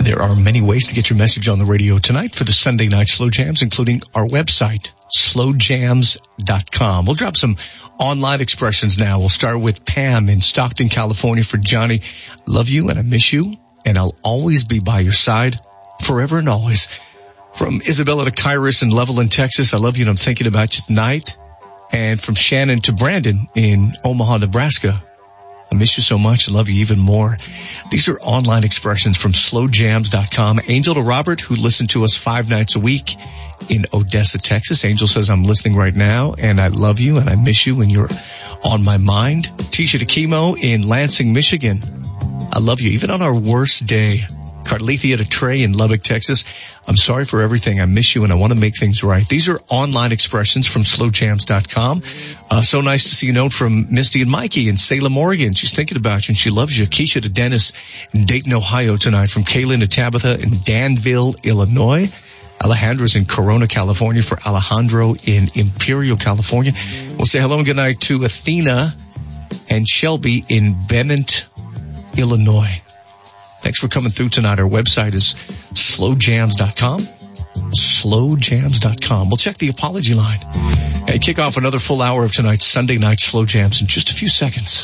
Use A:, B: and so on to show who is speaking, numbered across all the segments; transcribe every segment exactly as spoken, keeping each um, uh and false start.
A: There are many ways to get your message on the radio tonight for the Sunday Night Slow Jams, including our website, slow jams dot com. We'll drop some online expressions now. We'll start with Pam in Stockton, California. For Johnny, love you and I miss you, and I'll always be by your side forever and always. From Isabella to Kyrus in Levelland, Texas, I love you and I'm thinking about you tonight. And from Shannon to Brandon in Omaha, Nebraska, I miss you so much. I love you even more. These are online expressions from slow jams dot com. Angel to Robert, who listened to us five nights a week in Odessa, Texas. Angel says, I'm listening right now, and I love you, and I miss you, and you're on my mind. Tisha to Chemo in Lansing, Michigan. I love you, even on our worst day. Carlethia to Trey in Lubbock, Texas. I'm sorry for everything. I miss you and I want to make things right. These are online expressions from slow jams dot com. Uh, so nice to see a note from Misty and Mikey in Salem, Oregon. She's thinking about you and she loves you. Keisha to Dennis in Dayton, Ohio tonight. From Kaylin to Tabitha in Danville, Illinois. Alejandra's in Corona, California. For Alejandro in Imperial, California. We'll say hello and good night to Athena and Shelby in Bennett, Illinois. Thanks for coming through tonight. Our website is slow jams dot com. slow jams dot com. We'll check the apology line and kick off another full hour of tonight's Sunday Night Slow Jams in just a few seconds.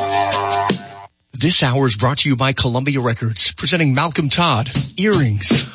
A: This hour is brought to you by Columbia Records, presenting Malcolm Todd, Earrings.